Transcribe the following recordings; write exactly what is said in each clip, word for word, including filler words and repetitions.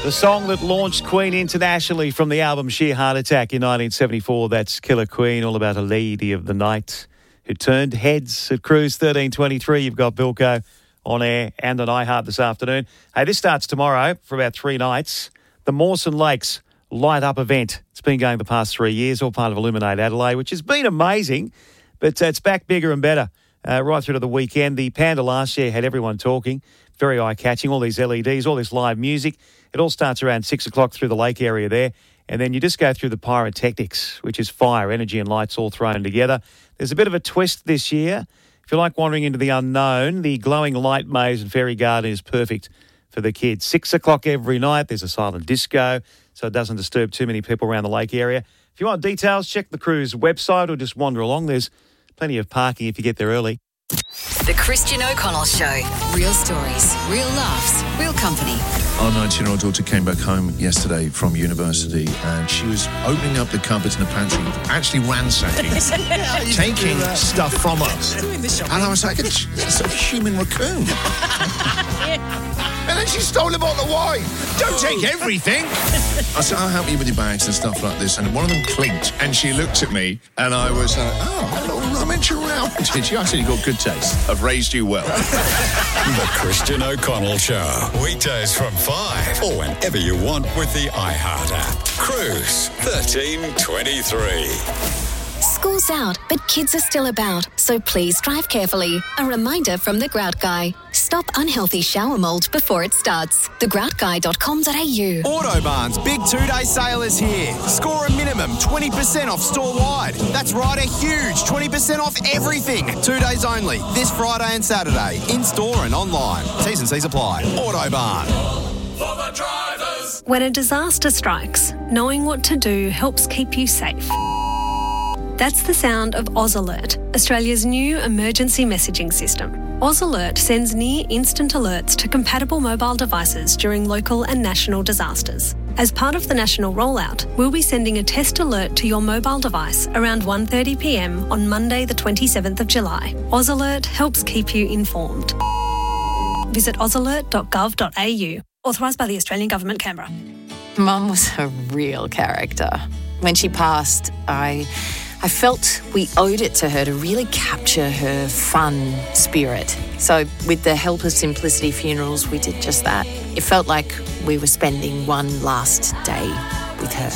The song that launched Queen internationally from the album Sheer Heart Attack in nineteen seventy-four. That's Killer Queen, all about a lady of the night who turned heads at Cruise thirteen twenty-three. You've got Bilko on air and on iHeart this afternoon. Hey, this starts tomorrow for about three nights. The Mawson Lakes Light Up event. It's been going the past three years, all part of Illuminate Adelaide, which has been amazing, but uh, it's back bigger and better uh, right through to the weekend. The Panda last year had everyone talking, very eye-catching, all these L E Ds, all this live music. It all starts around six o'clock through the lake area there, and then you just go through the pyrotechnics, which is fire, energy and lights all thrown together. There's a bit of a twist this year. If you like wandering into the unknown, the glowing light maze and fairy garden is perfect for the kids. Six o'clock every night, there's a silent disco, so it doesn't disturb too many people around the lake area. If you want details, check the cruise website or just wander along. There's plenty of parking if you get there early. The Christian O'Connell Show. Real stories, real laughs, real company. Our nineteen-year-old daughter came back home yesterday from university and she was opening up the cupboards in the pantry, actually ransacking, taking stuff from us. And I was like, it's, it's a human raccoon. And then she stole a bottle of wine. Don't take everything. I said, I'll help you with your bags and stuff like this. And one of them clinked and she looked at me and I was like, oh, hello, I meant you around. Did you? I said, you got good taste. I've raised you well. The Christian O'Connell Show. Weekdays from five or whenever you want with the iHeart app. Cruise thirteen twenty-three. School's out, but kids are still about, so please drive carefully. A reminder from The Grout Guy. Stop unhealthy shower mould before it starts. the grout guy dot com dot a u. Autobarn's big two-day sale is here. Score a minimum twenty percent off store-wide. That's right, a huge twenty percent off everything. Two days only, this Friday and Saturday, in-store and online. T's and C's apply. Autobarn. For the drivers. When a disaster strikes, knowing what to do helps keep you safe. That's the sound of Oz Alert, Australia's new emergency messaging system. Oz Alert sends near-instant alerts to compatible mobile devices during local and national disasters. As part of the national rollout, we'll be sending a test alert to your mobile device around one thirty p m on Monday the twenty-seventh of July. Oz Alert helps keep you informed. Visit oz alert dot gov dot a u. Authorised by the Australian Government, Canberra. Mum was a real character. When she passed, I... I felt we owed it to her to really capture her fun spirit. So with the help of Simplicity Funerals, we did just that. It felt like we were spending one last day with her.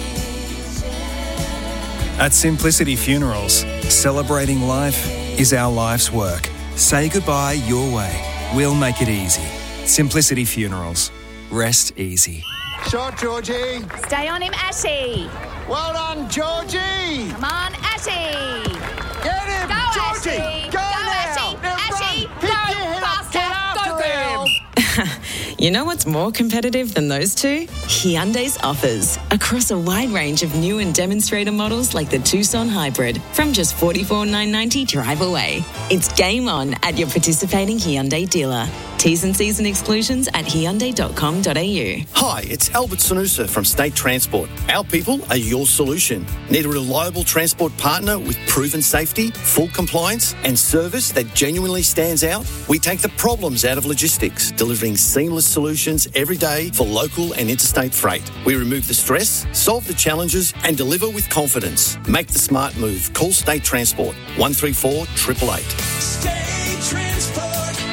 At Simplicity Funerals, celebrating life is our life's work. Say goodbye your way. We'll make it easy. Simplicity Funerals. Rest easy. Shot, Georgie. Stay on him, Ashy. Well done, Georgie. Come on, Ashy. Get him, go, Georgie. Ashy. Go, go now. Ashy. Now Ashy, run. go, Pick your head up. Get faster. after Go, girl. You know what's more competitive than those two? Hyundai's offers. Across a wide range of new and demonstrator models like the Tucson Hybrid from just forty-four thousand nine hundred ninety dollars drive away. It's game on at your participating Hyundai dealer. T's and C's and exclusions at hyundai dot com dot a u. Hi, it's Albert Sanusa from State Transport. Our people are your solution. Need a reliable transport partner with proven safety, full compliance and service that genuinely stands out? We take the problems out of logistics, delivering seamless solutions every day for local and interstate freight. We remove the stress, solve the challenges and deliver with confidence. Make the smart move. Call State Transport, one three four, eight eight eight. State Transport.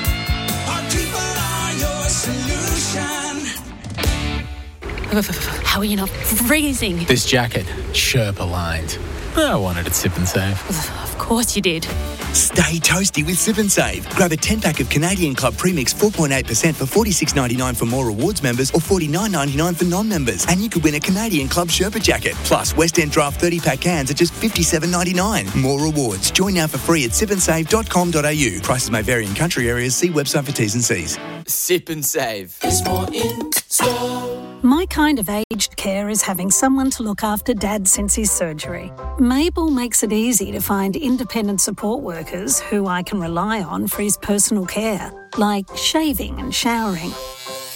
How are you not freezing? This jacket, Sherpa lined. I wanted it Sip and Save. Of course you did. Stay toasty with Sip and Save. Grab a ten-pack of Canadian Club Premix four point eight percent for forty-six ninety-nine for more rewards members or forty-nine ninety-nine for non-members. And you could win a Canadian Club Sherpa jacket. Plus, West End Draft thirty-pack cans at just fifty-seven ninety-nine. More rewards. Join now for free at sip and save dot com dot a u. Prices may vary in country areas. See website for T's and C's. Sip and Save. There's more in store. My kind of aged care is having someone to look after Dad since his surgery. Mabel makes it easy to find independent support workers who I can rely on for his personal care, like shaving and showering.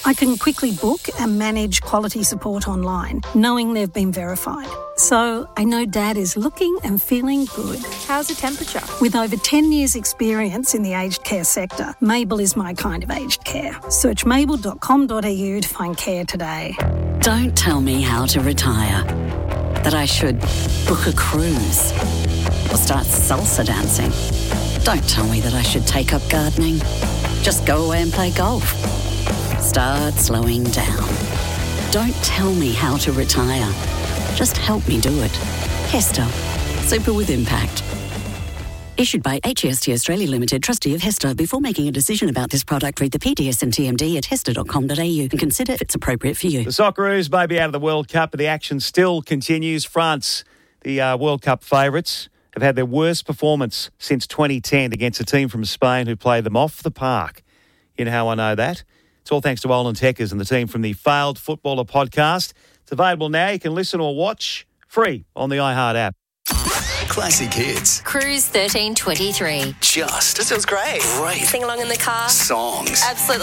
I can quickly book and manage quality support online, knowing they've been verified. So I know Dad is looking and feeling good. How's the temperature? With over ten years' experience in the aged care sector, Mabel is my kind of aged care. Search mabel dot com dot a u to find care today. Don't tell me how to retire. That I should book a cruise or start salsa dancing. Don't tell me that I should take up gardening. Just go away and play golf. Start slowing down. Don't tell me how to retire. Just help me do it. Hester. Super with impact. Issued by H E S T Australia Limited, trustee of Hester. Before making a decision about this product, read the P D S and T M D at hester dot com dot a u and consider if it's appropriate for you. The Socceroos may be out of the World Cup, but the action still continues. France, the uh, World Cup favourites, have had their worst performance since twenty ten against a team from Spain who played them off the park. You know how I know that? It's all thanks to Olin Teckers and the team from the Failed Footballer podcast. It's available now. You can listen or watch free on the iHeart app. Classic hits. Cruise thirteen twenty-three. Just. Just feels great. Great. Sing along in the car. Songs. Absolutely